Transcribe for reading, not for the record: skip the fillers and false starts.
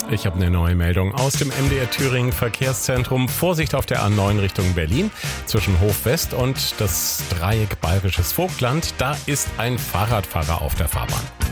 Ich habe eine neue Meldung aus dem MDR Thüringen Verkehrszentrum. Vorsicht auf der A9 Richtung Berlin zwischen Hof West und das Dreieck Bayerisches Vogtland. Da ist ein Fahrradfahrer auf der Fahrbahn.